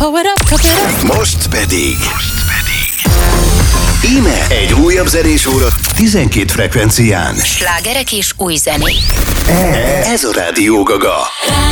Power up, cup it up. Most pedig íme egy újabb zenésóra 12 frekvencián. Slágerek és új zenék. Ez a Rádió Gaga.